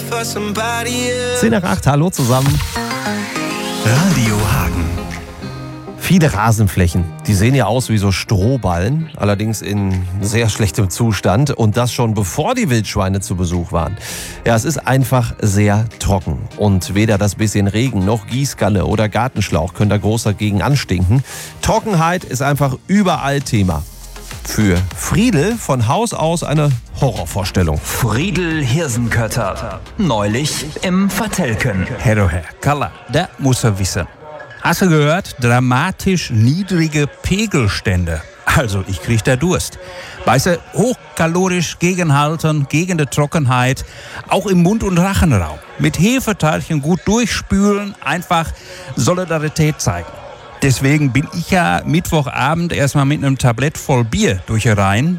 10 nach 8, hallo zusammen. Radio Hagen. Viele Rasenflächen, die sehen ja aus wie so Strohballen, allerdings in sehr schlechtem Zustand und das schon bevor die Wildschweine zu Besuch waren. Ja, es ist einfach sehr trocken und weder das bisschen Regen noch Gießkanne oder Gartenschlauch können da groß dagegen anstinken. Trockenheit ist einfach überall Thema. Für Friedel von Haus aus eine Horrorvorstellung. Friedel Hirsenkötter. Neulich im Vertelken. Herr, Kalla, da muss er wissen. Hast du gehört? Dramatisch niedrige Pegelstände. Also, ich krieg da Durst. Weißt du, hochkalorisch gegenhalten, gegen die Trockenheit, auch im Mund- und Rachenraum. Mit Hefeteilchen gut durchspülen, einfach Solidarität zeigen. Deswegen bin ich ja Mittwochabend erstmal mit einem Tablett voll Bier durch die Reihen.